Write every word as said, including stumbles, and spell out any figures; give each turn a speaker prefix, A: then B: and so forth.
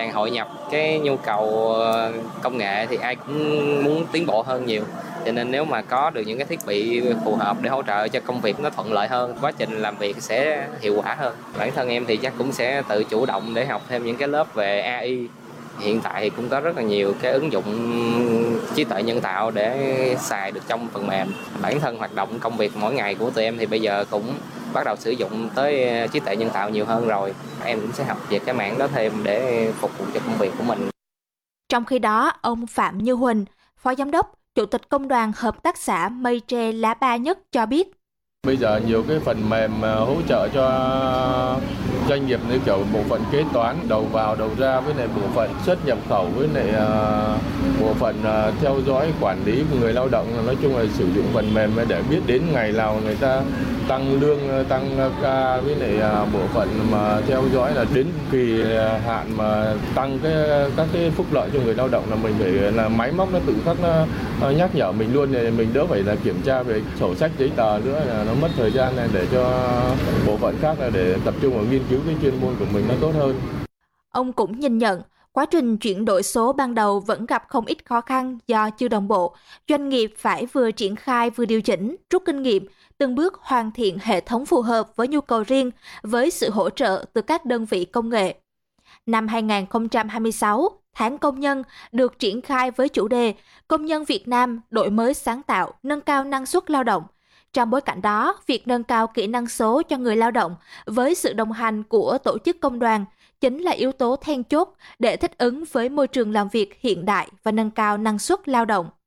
A: càng hội nhập cái nhu cầu công nghệ thì ai cũng muốn tiến bộ hơn nhiều. Cho nên nếu mà có được những cái thiết bị phù hợp để hỗ trợ cho công việc nó thuận lợi hơn, quá trình làm việc sẽ hiệu quả hơn. Bản thân em thì chắc cũng sẽ tự chủ động để học thêm những cái lớp về a i. Hiện tại thì cũng có rất là nhiều cái ứng dụng trí tuệ nhân tạo để xài được trong phần mềm. Bản thân hoạt động công việc mỗi ngày của tụi em thì bây giờ cũng bắt đầu sử dụng tới trí tuệ nhân tạo nhiều hơn rồi. Em cũng sẽ học về cái mảng đó thêm để phục vụ cho công việc của mình.
B: Trong khi đó, ông Phạm Như Huỳnh, Phó Giám đốc, Chủ tịch Công đoàn Hợp tác xã Mây Tre Lá Ba Nhất cho biết.
C: Bây giờ nhiều cái phần mềm hỗ trợ cho doanh nghiệp như kiểu bộ phận kế toán, đầu vào đầu ra, với lại bộ phận xuất nhập khẩu, với lại uh, bộ phận uh, theo dõi quản lý của người lao động. Nói chung là sử dụng phần mềm để biết đến ngày nào người ta tăng lương, tăng ca, với lại uh, bộ phận mà theo dõi là đến kỳ hạn mà tăng cái các cái phúc lợi cho người lao động là mình phải là máy móc nó tự khắc nó, nó nhắc nhở mình luôn, để mình đỡ phải là kiểm tra về sổ sách giấy tờ nữa, là nó mất thời gian này để cho bộ phận khác là để tập trung vào nghiên cứu cái chuyên môn của mình nó tốt hơn.
B: Ông cũng nhìn nhận quá trình chuyển đổi số ban đầu vẫn gặp không ít khó khăn do chưa đồng bộ. Doanh nghiệp phải vừa triển khai vừa điều chỉnh, rút kinh nghiệm, từng bước hoàn thiện hệ thống phù hợp với nhu cầu riêng với sự hỗ trợ từ các đơn vị công nghệ. Năm hai nghìn không trăm hai mươi sáu, Tháng Công nhân được triển khai với chủ đề Công nhân Việt Nam đổi mới sáng tạo, nâng cao năng suất lao động. Trong bối cảnh đó, việc nâng cao kỹ năng số cho người lao động với sự đồng hành của tổ chức công đoàn chính là yếu tố then chốt để thích ứng với môi trường làm việc hiện đại và nâng cao năng suất lao động.